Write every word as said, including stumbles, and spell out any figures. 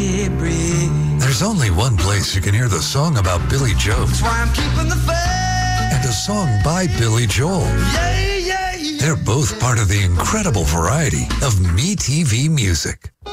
it breathe. There's only one place you can hear the song about Billy Joe. That's why I'm keeping the faith. And a song by Billy Joel. Yeah, yeah, yeah. They're both part of the incredible variety of MeTV music.